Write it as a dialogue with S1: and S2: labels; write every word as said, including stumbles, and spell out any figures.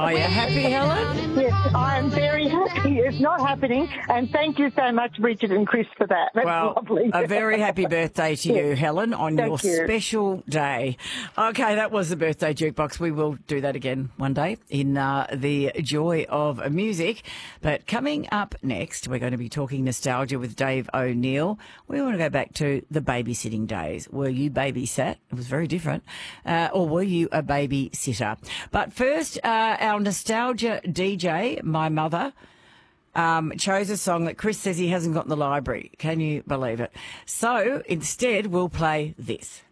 S1: Are you happy, Helen?
S2: Yes, I am very happy. It's not happening, and thank you so much, Richard and Chris, for that. That's
S1: Well,
S2: lovely.
S1: a very happy birthday to you, Helen, on
S2: Thank
S1: your
S2: you.
S1: special day. Okay, that was the birthday jukebox. We will do that again one day in uh, the joy of music. But coming up next, we're going to be talking nostalgia with Dave O'Neill. We want to go back to the babysitting days. Were you babysat? It was very different. Uh, or were you a babysitter? But first, uh, our nostalgia D J, my mother, um, chose a song that Chris says he hasn't got in the library. Can you believe it? So instead, we'll play this.